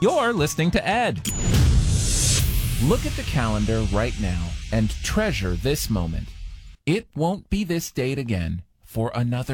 You're listening to Ed. Look at the calendar right now and treasure this moment. It won't be this date again for another